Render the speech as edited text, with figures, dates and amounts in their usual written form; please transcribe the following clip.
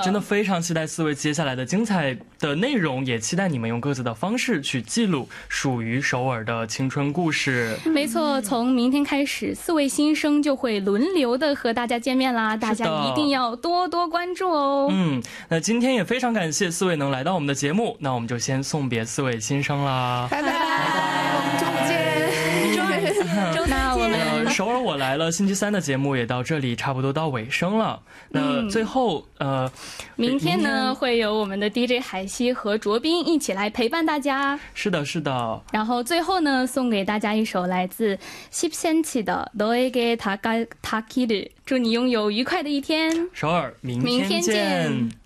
真的非常期待4位接下来的精彩的内容，也期待你们用各自的方式去记录属于首尔的青春故事。 没错，从明天开始4位新生就会轮流的和大家见面啦，大家一定要多多关注哦。 那今天也非常感谢4位能来到我们的节目，那我们就先送别4位新生啦， 拜拜，我们中午见。 那我们首尔我来了星期3的节目也到这里差不多到尾声了。那最后明天呢会有我们的 DJ 海西和卓斌一起来陪伴大家。 是的是的， 然后最后呢送给大家一首来自 10cm 的 너에게 다가기를， 祝你拥有愉快的一天。 首尔明天见。